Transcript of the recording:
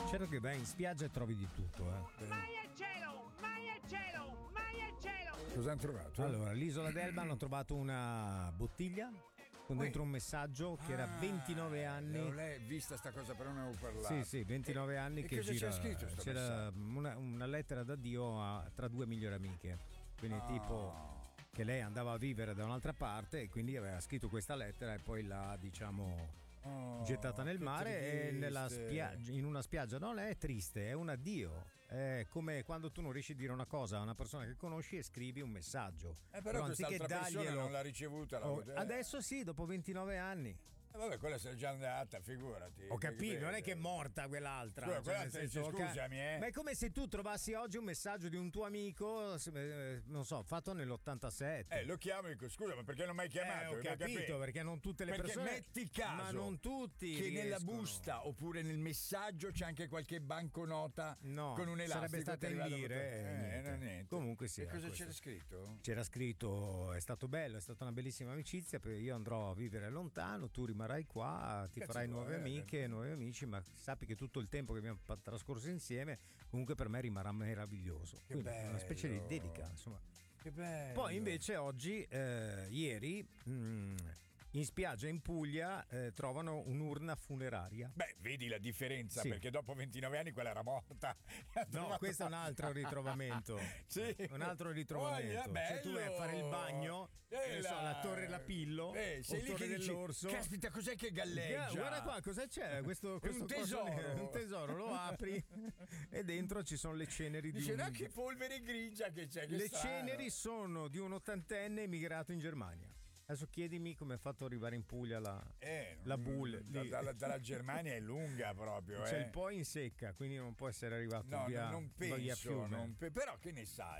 Certo che vai in spiaggia e trovi di tutto, Mai al cielo, mai al cielo, mai al cielo. Cosa hanno trovato? Allora, all'isola d'Elba hanno trovato una bottiglia con dentro un messaggio che era 29 anni. Non l'hai vista sta cosa, però ne avevo parlato. Sì, sì, 29 anni e che cosa gira. c'era scritto sto C'era messaggio? una lettera d'addio tra due migliori amiche. Quindi tipo che lei andava a vivere da un'altra parte e quindi aveva scritto questa lettera e poi l'ha, diciamo, gettata nel mare e nella spiaggia, in una spiaggia. Non è triste, è un addio. È come quando tu non riesci a dire una cosa a una persona che conosci e scrivi un messaggio. Però quest'altra persona non l'ha ricevuta. Adesso sì, dopo 29 anni. Vabbè, quella se n'è già andata, figurati. Ho capito, non è che è morta quell'altra. Scusa, quell'altra dice, scusami, Ma è come se tu trovassi oggi un messaggio di un tuo amico, non so, fatto nell'87. Lo chiamo e dico, scusa, ma perché non mi hai chiamato? Ho capito, perché non tutte le persone. Metti caso, ma non tutti che riescono. nella busta oppure nel messaggio c'è anche qualche banconota con un elastico. Sarebbe stata in lire. Niente. Comunque sì. E cosa c'era scritto? C'era scritto: è stato bello, è stata una bellissima amicizia. Io andrò a vivere lontano, tu rimarrai qua. Ti farai nuove amiche, nuovi amici, ma sappi che tutto il tempo che abbiamo trascorso insieme comunque per me rimarrà meraviglioso. Quindi è una specie di dedica, insomma. Che bello. Poi invece oggi, ieri, in spiaggia in Puglia trovano un'urna funeraria. Beh, vedi la differenza, Sì. perché dopo 29 anni quella era morta. No, questo è un altro ritrovamento. Sì. Un altro ritrovamento. Cioè, tu vai a fare il bagno, la Torre Lapillo, o sei lì Torre che dici, dell'Orso. caspita, cos'è che galleggia? Guarda qua, cosa c'è? Questo un tesoro. Un tesoro, lo apri e dentro ci sono le ceneri di Dice, che polvere grigia che c'è. Le ceneri sono di un ottantenne emigrato in Germania. Adesso chiedimi come ha fatto ad arrivare in Puglia la Bull. Dalla Germania è lunga proprio. C'è il po' in secca, quindi non può essere arrivato via non penso, Fiume. però che ne sai?